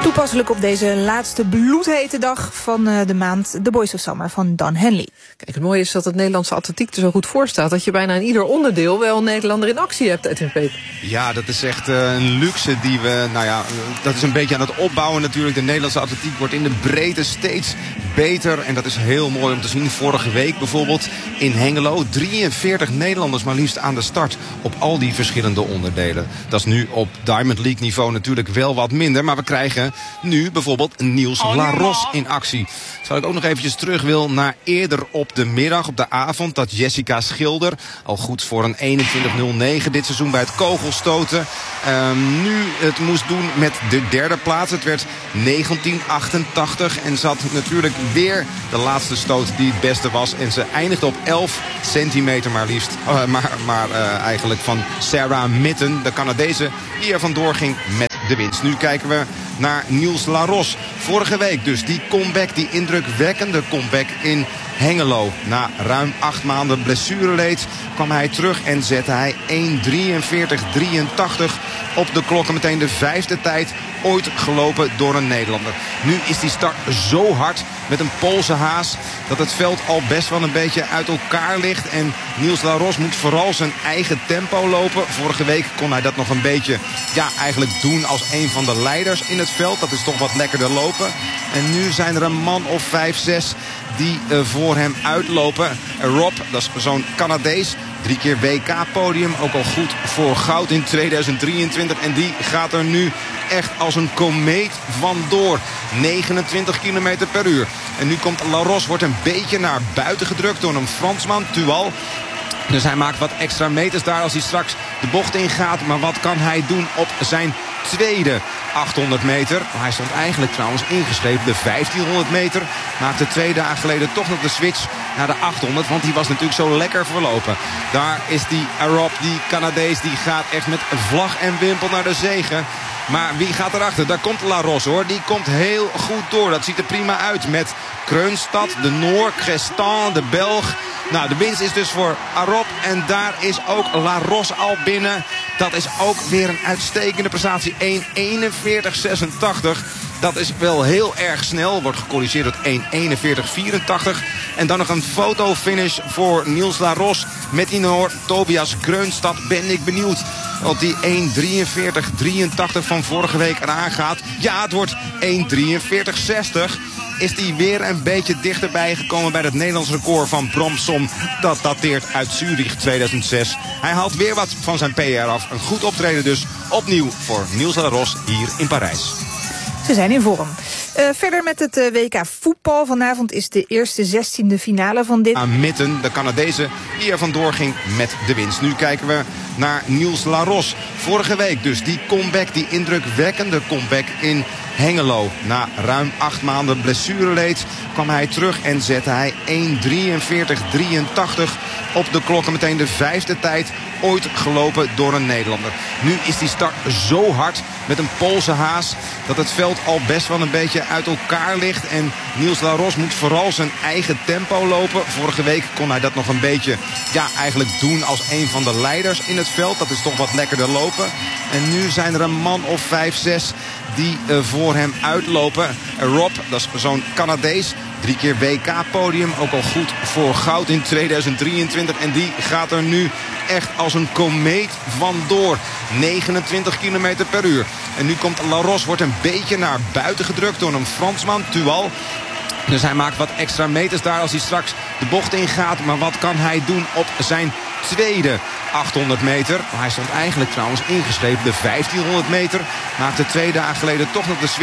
Toepasselijk op deze laatste bloedhete dag van de maand, The Boys of Summer van Don Henley. Kijk, het mooie is dat het Nederlandse atletiek er zo goed voor staat dat je bijna in ieder onderdeel wel een Nederlander in actie hebt, Edwin Peet. Ja, dat is echt een luxe die we, dat is een beetje aan het opbouwen natuurlijk. De Nederlandse atletiek wordt in de breedte steeds beter. En dat is heel mooi om te zien. Vorige week bijvoorbeeld in Hengelo 43 Nederlanders maar liefst aan de start op al die verschillende onderdelen. Dat is nu op Diamond League niveau natuurlijk wel wat minder. Maar we krijgen nu bijvoorbeeld Niels Laros in actie. Zou ik ook nog eventjes terug wil naar eerder op de middag, op de avond, dat Jessica Schilder al goed voor een 21.09 dit seizoen bij het kogelstoten nu het moest doen met de derde plaats. Het werd 1988 en ze had natuurlijk weer de laatste stoot die het beste was. En ze eindigde op 11 centimeter maar liefst. Eigenlijk van Sarah Mitten, de Canadese, die er vandoor ging met de winst. Nu kijken we naar Niels Laros. Vorige week dus die comeback, die indrukwekkende comeback in Hengelo. Na ruim 8 maanden blessureleed kwam hij terug en zette hij 1:43.83 op de klok. En meteen de 5e tijd ooit gelopen door een Nederlander. Nu is die start zo hard met een Poolse haas dat het veld al best wel een beetje uit elkaar ligt. En Niels Laros moet vooral zijn eigen tempo lopen. Vorige week kon hij dat nog een beetje eigenlijk doen als een van de leiders in het veld. Dat is toch wat lekkerder lopen. En nu zijn er een man of 5, 6 die voor hem uitlopen. Rob, dat is zo'n Canadees. 3 keer WK-podium, ook al goed voor goud in 2023. En die gaat er nu echt als een komeet vandoor. 29 km per uur. En nu komt Laros, wordt een beetje naar buiten gedrukt door een Fransman, Tual. Dus hij maakt wat extra meters daar als hij straks de bocht ingaat. Maar wat kan hij doen op zijn tweede 800 meter? Hij stond eigenlijk trouwens ingeschreven de 1500 meter. Maakte 2 dagen geleden toch nog de switch naar de 800. Want die was natuurlijk zo lekker verlopen. Daar is die Arab, die Canadees, die gaat echt met vlag en wimpel naar de zege. Maar wie gaat erachter? Daar komt Laros hoor. Die komt heel goed door. Dat ziet er prima uit met Kreunstad, de Noor, Crestan, de Belg. Nou, de winst is dus voor Arop. En daar is ook Laros al binnen. Dat is ook weer een uitstekende prestatie. 1:41.86. Dat is wel heel erg snel. Wordt gecorrigeerd tot 1:41.84. En dan nog een fotofinish voor Niels Laros met die Noor Tobias Kreunstad. Ben ik benieuwd wat die 1:43.83 van vorige week eraan gaat. Ja, het wordt 1:43.60. Is die weer een beetje dichterbij gekomen bij het Nederlands record van Bromsom. Dat dateert uit Zurich 2006. Hij haalt weer wat van zijn PR af. Een goed optreden dus opnieuw voor Niels Laros hier in Parijs. Ze zijn in vorm. Verder met het WK voetbal. Vanavond is de eerste 16e finale van dit. Mitten, de Canadese, die er vandoor ging met de winst. Nu kijken we naar Niels Laros. Vorige week dus die comeback, die indrukwekkende comeback in Hengelo. Na ruim 8 maanden blessureleed kwam hij terug en zette hij 1:43.83 op de klok. En meteen de 5e tijd ooit gelopen door een Nederlander. Nu is die start zo hard met een Poolse haas dat het veld al best wel een beetje uit elkaar ligt. En Niels Laros moet vooral zijn eigen tempo lopen. Vorige week kon hij dat nog een beetje eigenlijk doen als een van de leiders in het veld. Dat is toch wat lekkerder lopen. En nu zijn er een man of 5, 6 die voor hem uitlopen. Rob, dat is zo'n Canadees. 3 keer WK-podium, ook al goed voor goud in 2023. En die gaat er nu echt als een komeet vandoor. 29 km per uur. En nu komt Laros, wordt een beetje naar buiten gedrukt door een Fransman, Tual. Dus hij maakt wat extra meters daar als hij straks de bocht ingaat. Maar wat kan hij doen op zijn tweede 800 meter? Hij stond eigenlijk trouwens ingeschreven de 1500 meter. Maakte 2 dagen geleden toch nog de switch